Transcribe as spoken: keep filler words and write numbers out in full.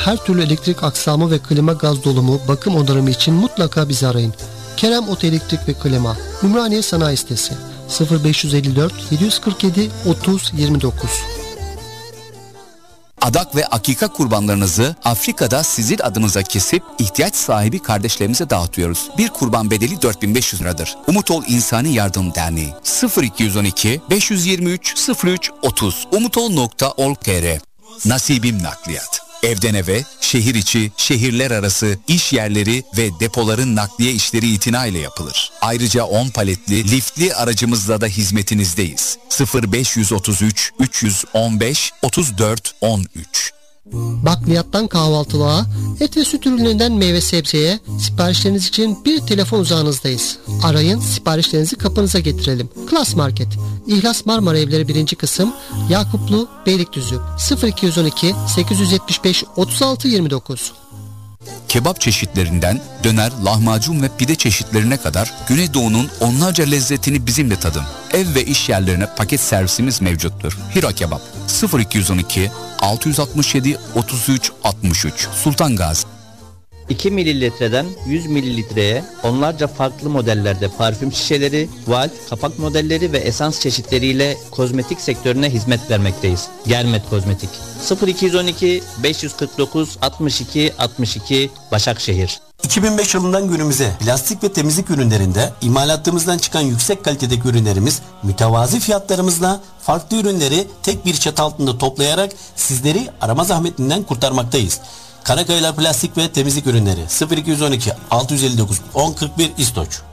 her türlü elektrik aksamı ve klima gaz dolumu, bakım onarımı için mutlaka bizi arayın. Kerem Otoelektrik ve Klima, Ümraniye Sanayi Sitesi, sıfır beş yüz elli dört yedi yüz kırk yedi otuz yirmi dokuz. Adak ve akika kurbanlarınızı Afrika'da sizin adınıza kesip ihtiyaç sahibi kardeşlerimize dağıtıyoruz. Bir kurban bedeli dört bin beş yüz liradır. Umut Ol İnsani Yardım Derneği sıfır iki yüz on iki beş yüz yirmi üç sıfır üç otuz umutol nokta org nokta tr. Nasibim Nakliyat. Evden eve, şehir içi, şehirler arası, iş yerleri ve depoların nakliye işleri itinayla yapılır. Ayrıca on paletli, liftli aracımızla da hizmetinizdeyiz. sıfır beş yüz otuz üç üç yüz on beş otuz dört on üç. Bakliyattan kahvaltılığa, et ve süt ürünlerinden meyve sebzeye siparişleriniz için bir telefon uzağınızdayız. Arayın, siparişlerinizi kapınıza getirelim. Klas Market, İhlas Marmara Evleri birinci kısım, Yakuplu, Beylikdüzü, sıfır iki yüz on iki sekiz yüz yetmiş beş otuz altı yirmi dokuz. Kebap çeşitlerinden döner, lahmacun ve pide çeşitlerine kadar Güneydoğu'nun onlarca lezzetini bizimle tadın. Ev ve iş yerlerine paket servisimiz mevcuttur. Hira Kebap sıfır iki yüz on iki altı yüz altmış yedi otuz üç altmış üç Sultan Gazi. iki mililitreden yüz mililitreye onlarca farklı modellerde parfüm şişeleri, valv, kapak modelleri ve esans çeşitleriyle kozmetik sektörüne hizmet vermekteyiz. Germet Kozmetik sıfır iki yüz on iki beş yüz kırk dokuz altmış iki altmış iki Başakşehir. iki bin beş yılından günümüze plastik ve temizlik ürünlerinde imalatımızdan çıkan yüksek kalitedeki ürünlerimiz mütevazi fiyatlarımızla farklı ürünleri tek bir çatı altında toplayarak sizleri arama zahmetinden kurtarmaktayız. Karakayalar Plastik ve Temizlik Ürünleri sıfır iki yüz on iki altı yüz elli dokuz on kırk bir İstoç.